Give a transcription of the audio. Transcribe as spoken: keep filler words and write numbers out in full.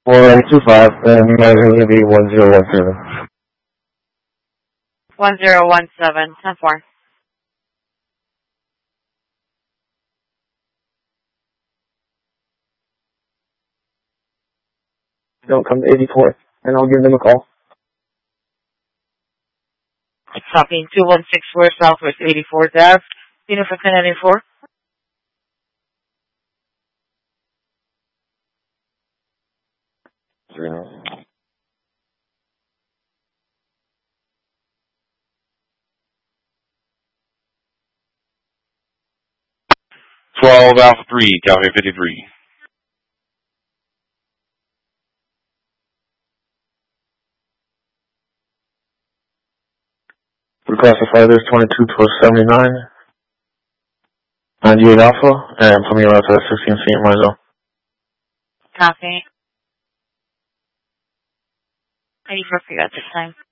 four two five, and you guys are going to be one zero one seven. one zero one seven, ten four. Don't come to eighty-four, and I'll give them a call. Copy, two one six four Southwest eighty-fourth Ave, Uniform ten ninety-four. Zero. twelve Alpha three, California fifty-three. Reclassify this twenty-two twelve seventy-nine, ninety-eight Alpha, and put me around to sixteen Saint Marzo. Copy. eighty-four for you at this time.